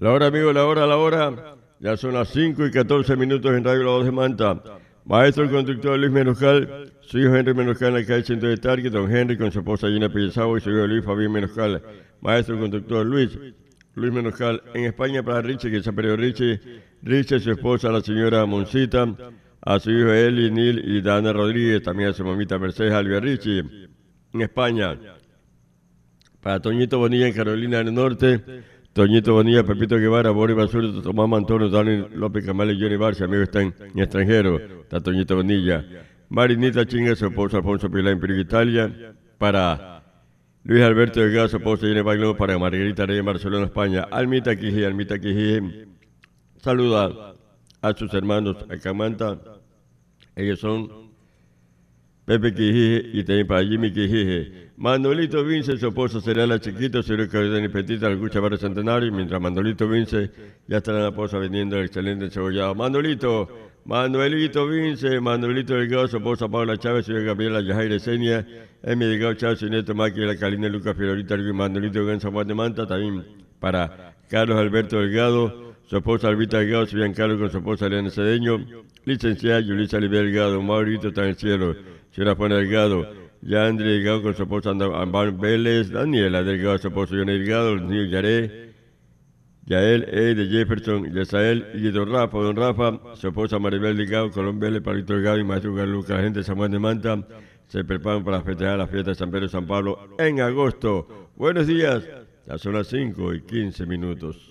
La hora, amigo, la hora. Ya son las 5:14 en Radio La Voz de Manta. Maestro el conductor Luis Menoscal, su hijo Henry Menoscal en la calle Centro de Tarque, don Henry con su esposa Gina Pellizao y su hijo Luis Fabián Menoscal. Maestro el conductor Luis Menoscal en España para Richie, que se ha perdido Richie, su esposa la señora Moncita, a su hijo Eli, Nil y Dana Rodríguez, también a su mamita Mercedes Alvia Richie en España. Para Toñito Bonilla en Carolina del Norte, Toñito Bonilla, Pepito Guevara, Boris Basurto, Tomás Antonio, Dani López Camal y Johnny Barcia, amigos están en extranjero, está Toñito Bonilla. Marinita Chinga, su esposo Alfonso Pilar en Perú, Italia. Para Luis Alberto Delgado, su esposa Jenny Bailó, para Margarita Reyes en Barcelona, España. Almita Quijé, saluda a sus hermanos acá en Manta. Ellos son Pepe Quijije y también para Jimmy Quijije. Manolito Vince, su esposa Serena Chiquito, su hijo Carolina Petita, la Cucha Barrio Centenario, mientras Manolito Vince ya está la esposa vendiendo el excelente encebollado. Manuelito Vince, Manuelito Delgado, su esposa Paula Chávez, su hijo Gabriela Yajaire Senia, Emi Delgado Chávez, su nieto Maqui, la Calina Lucas Fiorita, y Manuelito en San Juan de Manta, también para Carlos Alberto Delgado, su esposa Albita Delgado, su Giancarlo con su esposa Elena Cedeño, licenciada Yulisa Oliver Delgado, Maurito está en el cielo, señora Juana Delgado, Yandri Delgado con su esposa Ambar Vélez, Daniela Delgado, su esposo Johnny Delgado, los niños Yael de Jefferson, Yasael y don Rafa, su esposa Maribel Delgado, Colón Vélez, Palito Delgado y Maestro Lucas, la gente de San Juan de Manta, se preparan para festejar la fiesta de San Pedro y San Pablo en agosto. Buenos días, ya son las 5:15.